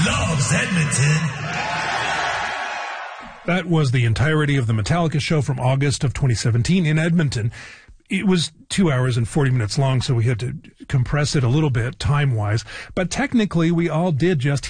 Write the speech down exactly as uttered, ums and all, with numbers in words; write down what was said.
loves Edmonton. That was the entirety of the Metallica show from August of twenty seventeen in Edmonton. It was two hours and forty minutes long, so we had to compress it a little bit time-wise. But technically, we all did just